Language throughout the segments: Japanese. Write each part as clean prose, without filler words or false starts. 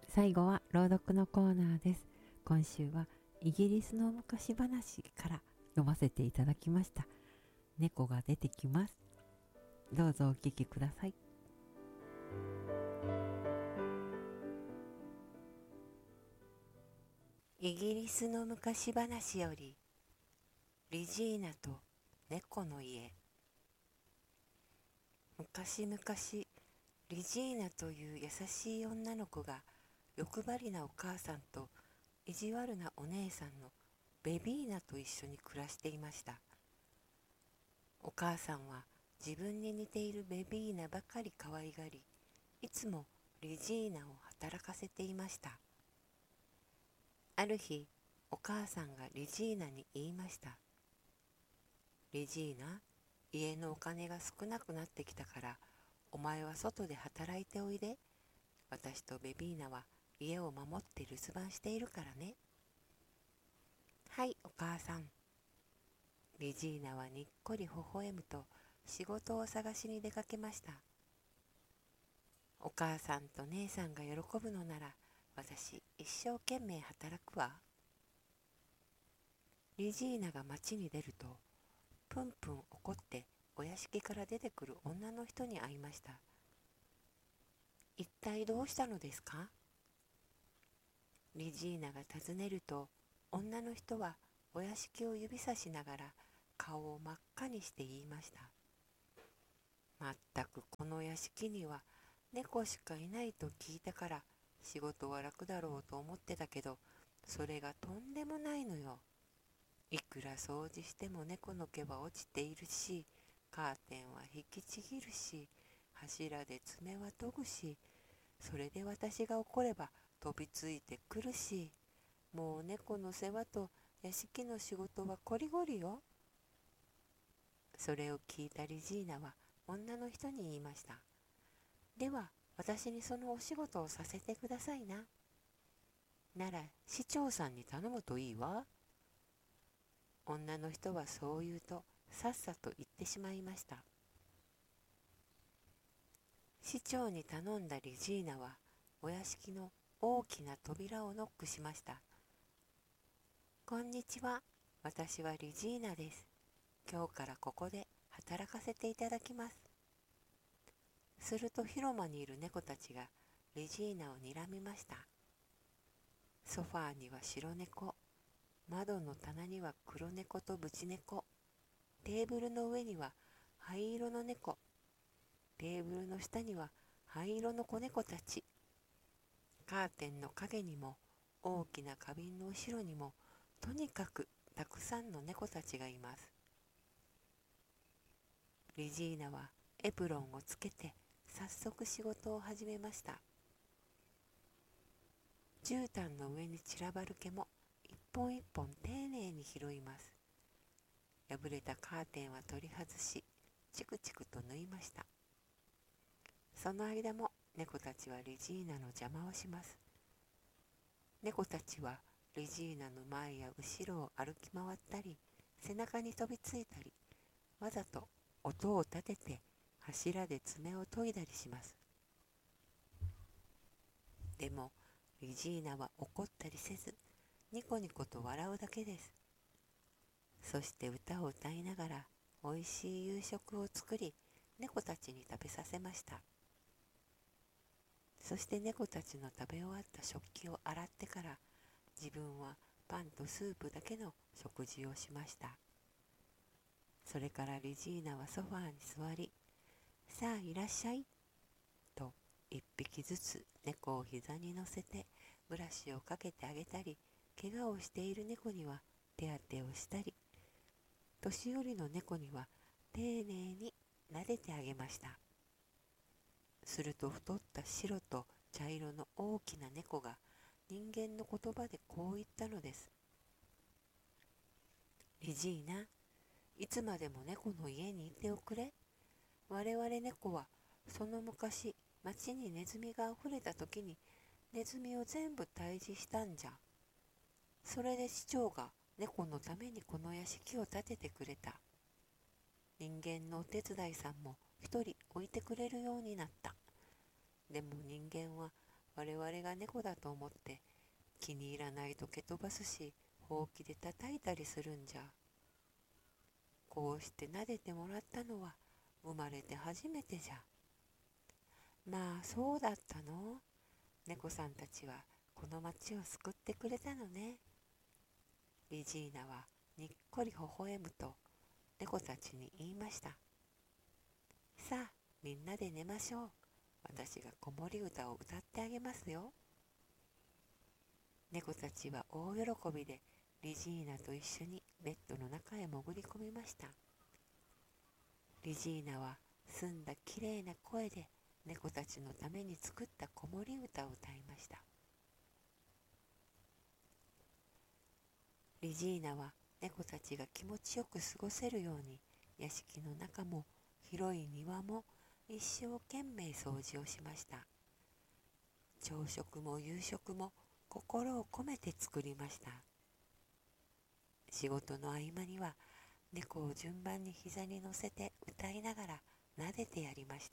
最後は朗読のコーナーです。今週はイギリスの昔話から読ませていただきました。猫が出てきます。どうぞお聞きください。イギリスの昔話より、リジーナと猫の家。昔々、リジーナという優しい女の子が欲張りなお母さんと意地悪なお姉さんのベビーナと一緒に暮らしていました。お母さんは自分に似ているベビーナばかり可愛がり、いつもリジーナを働かせていました。ある日、お母さんがリジーナに言いました。リジーナ、家のお金が少なくなってきたから、お前は外で働いておいで。私とベビーナは家を守って留守番しているからね。はい、お母さん。リジーナはにっこり微笑むと仕事を探しに出かけました。お母さんと姉さんが喜ぶのなら私一生懸命働くわ。リジーナが町に出るとプンプン怒ってお屋敷から出てくる女の人に会いました。一体どうしたのですか？リジーナが尋ねると女の人はお屋敷を指さしながら顔を真っ赤にして言いました。まったくこの屋敷には猫しかいないと聞いたから仕事は楽だろうと思ってたけど、それがとんでもないのよ。いくら掃除しても猫の毛は落ちているし、カーテンは引きちぎるし、柱で爪は研ぐし、それで私が怒れば飛びついてくるし、もう猫の世話と屋敷の仕事はこりごりよ。それを聞いたリジーナは女の人に言いました。では私にそのお仕事をさせてくださいな。なら市長さんに頼むといいわ。女の人はそう言うとさっさと言ってしまいました。市長に頼んだリジーナはお屋敷の大きな扉をノックしました。こんにちは。私はリジーナです。今日からここで働かせていただきます。すると広間にいる猫たちがリジーナを睨みました。ソファーには白猫、窓の棚には黒猫とブチ猫、テーブルの上には灰色の猫、テーブルの下には灰色の子猫たち、カーテンの影にも大きな花瓶の後ろにもとにかくたくさんの猫たちがいます。リジーナはエプロンをつけて早速仕事を始めました。絨毯の上に散らばる毛も一本一本丁寧に拾います。破れたカーテンは取り外し、チクチクと縫いました。その間も猫たちはリジーナの邪魔をします。猫たちはリジーナの前や後ろを歩き回ったり、背中に飛びついたり、わざと音を立てて柱で爪を研いだりします。でもリジーナは怒ったりせず、ニコニコと笑うだけです。そして歌を歌いながらおいしい夕食を作り、猫たちに食べさせました。そして猫たちの食べ終わった食器を洗ってから自分はパンとスープだけの食事をしました。それからリジーナはソファーに座り、さあいらっしゃいと一匹ずつ猫を膝に乗せてブラシをかけてあげたり、怪我をしている猫には手当てをしたり、年寄りの猫には丁寧に撫でてあげました。すると太った白と茶色の大きな猫が人間の言葉でこう言ったのです。リジーナ、いつまでも猫の家にいておくれ。我々猫はその昔町にネズミがあふれた時にネズミを全部退治したんじゃ。それで市長が猫のためにこの屋敷を建ててくれた。人間のお手伝いさんも一人置いてくれるようになった。でも人間は我々が猫だと思って気に入らないと蹴飛ばすし、ほうきで叩いたりするんじゃ。こうして撫でてもらったのは生まれて初めてじゃ。まあそうだったの。猫さんたちはこの町を救ってくれたのね。リジーナはにっこり微笑むと猫たちに言いました。さあみんなで寝ましょう。私が子守歌を歌ってあげますよ。猫たちは大喜びでリジーナと一緒にベッドの中へ潜り込みました。リジーナは澄んだきれいな声で猫たちのために作った子守歌を歌いました。リジーナは猫たちが気持ちよく過ごせるように屋敷の中も広い庭も一生懸命掃除をしました。朝食も夕食も心を込めて作りました。仕事の合間には猫を順番に膝に乗せて歌いながら撫でてやりました。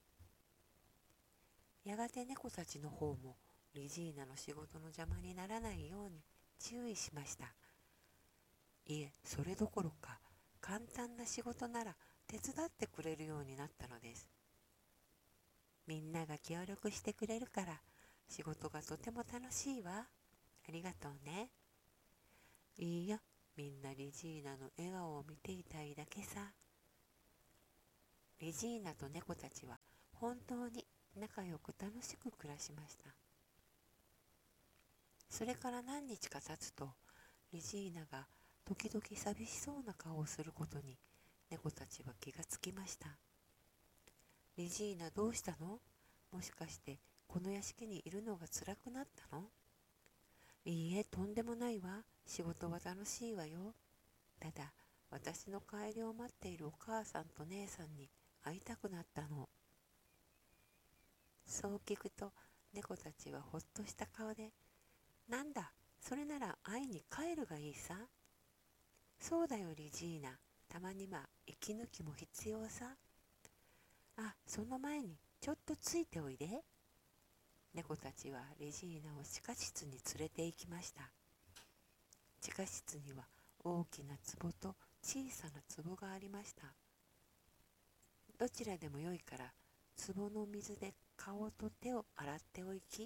やがて猫たちの方もリジーナの仕事の邪魔にならないように注意しました。いえ、それどころか簡単な仕事なら手伝ってくれるようになったのです。みんなが協力してくれるから仕事がとても楽しいわ。ありがとうね。いいや、みんなリジーナの笑顔を見ていたいだけさ。リジーナと猫たちは本当に仲良く楽しく暮らしました。それから何日か経つと、リジーナが時々寂しそうな顔をすることに猫たちは気がつきました。リジーナどうしたの？もしかしてこの屋敷にいるのが辛くなったの？いいえ、とんでもないわ。仕事は楽しいわよ。ただ、私の帰りを待っているお母さんと姉さんに会いたくなったの。そう聞くと、猫たちはほっとした顔で、なんだ、それなら会いに帰るがいいさ。そうだよ、リジーナ。たまには息抜きも必要さ。あ、その前にちょっとついておいで。猫たちはリジーナを地下室に連れて行きました。地下室には大きな壺と小さな壺がありました。どちらでもよいから壺の水で顔と手を洗っておいき。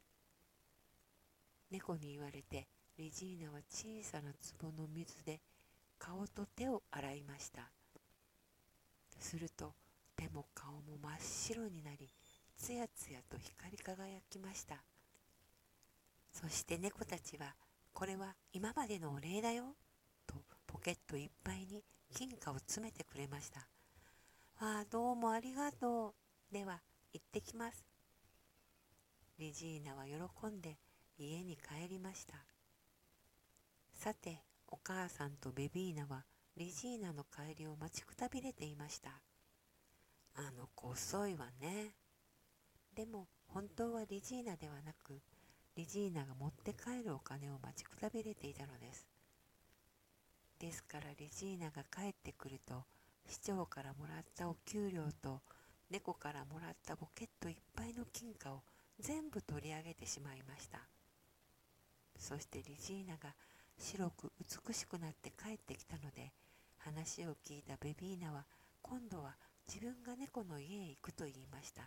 猫に言われてリジーナは小さな壺の水で顔と手を洗いました。すると手も顔も真っ白になり、つやつやと光り輝きました。そして猫たちは、これは今までのお礼だよ、とポケットいっぱいに金貨を詰めてくれました。ああ、どうもありがとう。では、行ってきます。リジーナは喜んで家に帰りました。さて、お母さんとベビーナはリジーナの帰りを待ちくたびれていました。あの子遅いわね。でも本当はリジーナではなく、リジーナが持って帰るお金を待ちくたびれていたのです。ですからリジーナが帰ってくると、市長からもらったお給料と猫からもらったポケットいっぱいの金貨を全部取り上げてしまいました。そしてリジーナが白く美しくなって帰ってきたので、話を聞いたベビーナは今度は自分が猫の家へ行くと言いました。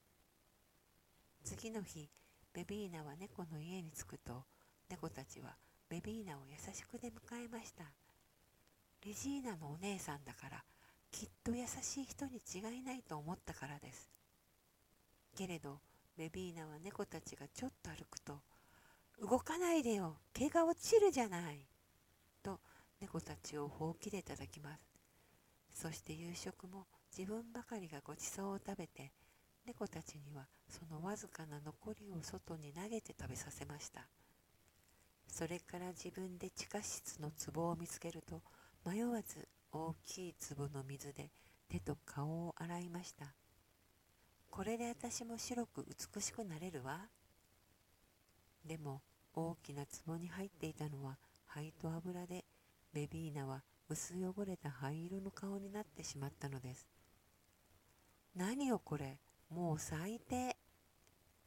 次の日、ベビーナは猫の家に着くと、猫たちはベビーナを優しく出迎えました。リジーナのお姉さんだから、きっと優しい人に違いないと思ったからです。けれど、ベビーナは猫たちがちょっと歩くと、動かないでよ、毛が落ちるじゃない、と猫たちをほうきで叩きます。そして夕食も自分ばかりがごちそうを食べて、猫たちにはそのわずかな残りを外に投げて食べさせました。それから自分で地下室の壺を見つけると、迷わず大きい壺の水で手と顔を洗いました。これで私も白く美しくなれるわ。でも大きな壺に入っていたのは灰と油で、ベビーナは薄汚れた灰色の顔になってしまったのです。何よこれ、もう最低。ベ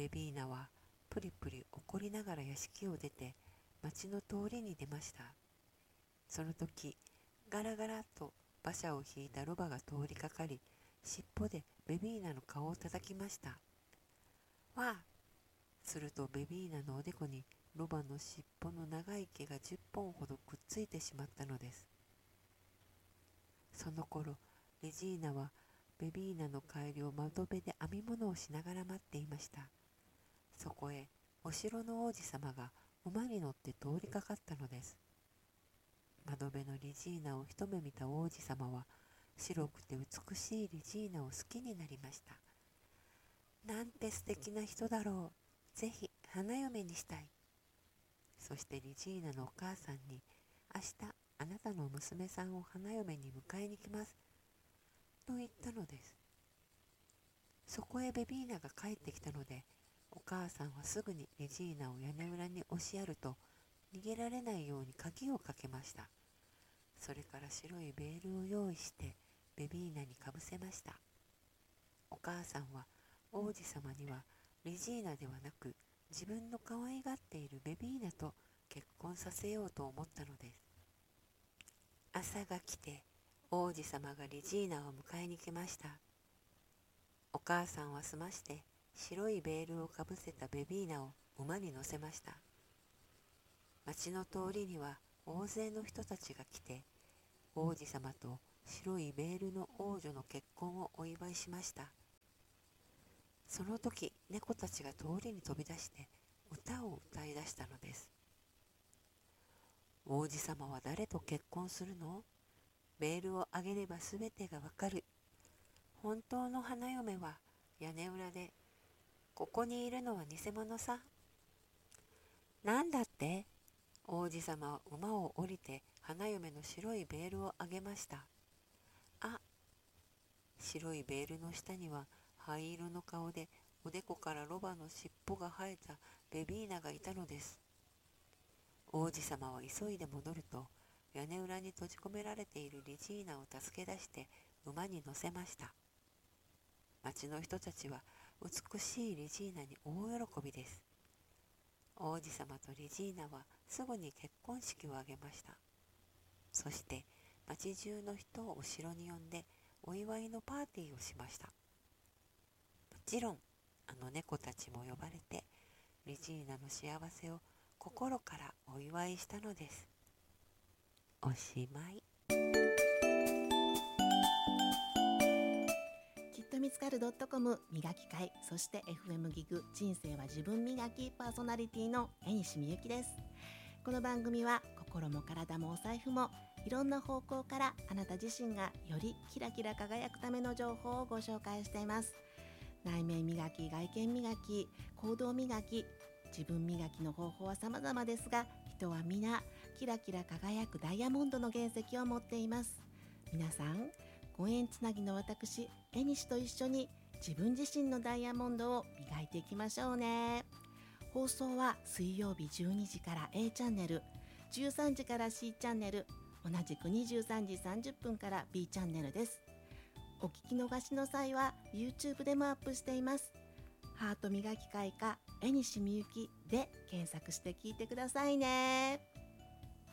ベビーナはプリプリ怒りながら屋敷を出て町の通りに出ました。その時、ガラガラと馬車を引いたロバが通りかかり、尻尾でベビーナの顔を叩きました。わあ！するとベビーナのおでこにロバの尻尾の長い毛が10本ほどくっついてしまったのです。その頃、レジーナはベビーナの帰りを窓辺で編み物をしながら待っていました。そこへお城の王子様が馬に乗って通りかかったのです。窓辺のリジーナを一目見た王子様は、白くて美しいリジーナを好きになりました。なんて素敵な人だろう。ぜひ花嫁にしたい。そしてリジーナのお母さんに、明日あなたの娘さんを花嫁に迎えに来ます。と言ったのです。そこへベビーナが帰ってきたので、お母さんはすぐにレジーナを屋根裏に押しやると、逃げられないように鍵をかけました。それから白いベールを用意してベビーナにかぶせました。お母さんは王子様にはレジーナではなく、自分の可愛がっているベビーナと結婚させようと思ったのです。朝が来て王子様がレジーナを迎えに来ました。お母さんは済まして白いベールをかぶせたベビーナを馬に乗せました。町の通りには大勢の人たちが来て、王子様と白いベールの王女の結婚をお祝いしました。その時、猫たちが通りに飛び出して歌を歌い出したのです。王子様は誰と結婚するの？ベールをあげればすべてがわかる。本当の花嫁は屋根裏で、ここにいるのは偽物さ。なんだって？王子様は馬を降りて花嫁の白いベールをあげました。あ、白いベールの下には灰色の顔でおでこからロバの尻尾が生えたベビーナがいたのです。王子様は急いで戻ると、屋根裏に閉じ込められているリジーナを助け出して馬に乗せました。町の人たちは美しいリジーナに大喜びです。王子様とリジーナはすぐに結婚式を挙げました。そして町中の人をお城に呼んでお祝いのパーティーをしました。もちろんあの猫たちも呼ばれて、リジーナの幸せを心からお祝いしたのです。おしまい。 きっと見つかる .com 磨き会、そして FM ギグ人生は自分磨きパーソナリティの江西みゆきです。この番組は心も体もお財布もいろんな方向からあなた自身がよりキラキラ輝くための情報をご紹介しています。内面磨き、外見磨き、行動磨き、自分磨きの方法は様々ですが、人は皆キラキラ輝くダイヤモンドの原石を持っています。皆さん、ご縁つなぎの私江西と一緒に自分自身のダイヤモンドを磨いていきましょうね。放送は水曜日12時から A チャンネル、13時から C チャンネル、同じく23時30分から B チャンネルです。お聞き逃しの際は YouTube でもアップしています。ハート磨き会か江西みゆきで検索して聞いてくださいね。